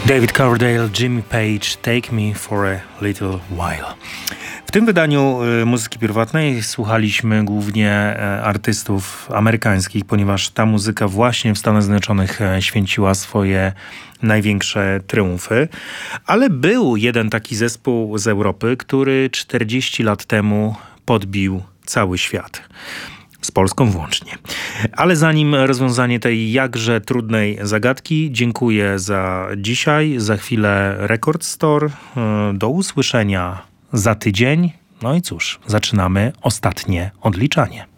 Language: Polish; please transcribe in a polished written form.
David Coverdale, Jimmy Page, Take Me for a Little While. W tym wydaniu muzyki pierwotnej słuchaliśmy głównie artystów amerykańskich, ponieważ ta muzyka właśnie w Stanach Zjednoczonych święciła swoje największe triumfy. Ale był jeden taki zespół z Europy, który 40 lat temu podbił cały świat. Z Polską włącznie. Ale zanim rozwiązanie tej jakże trudnej zagadki, dziękuję za dzisiaj. Za chwilę Record Store. Do usłyszenia za tydzień. No i cóż, zaczynamy ostatnie odliczanie.